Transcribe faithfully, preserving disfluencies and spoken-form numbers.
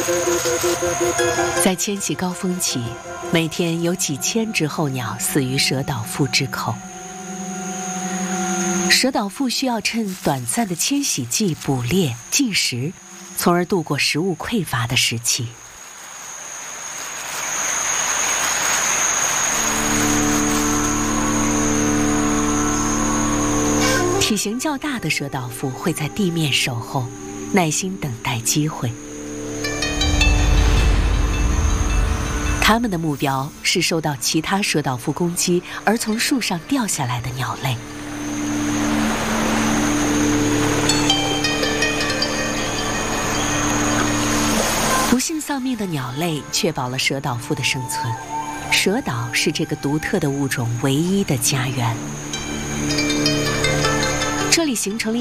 在迁徙高峰期，每天有几千只候鸟死于蛇岛腹之口。蛇岛腹需要趁短暂的迁徙季捕猎、进食，从而度过食物匮乏的时期。体型较大的蛇岛腹会在地面守候，耐心等待机会。它们的目标是受到其他蛇岛腹攻击而从树上掉下来的鸟类。不幸丧命的鸟类确保了蛇岛腹的生存。蛇岛是这个独特的物种唯一的家园。这里形成了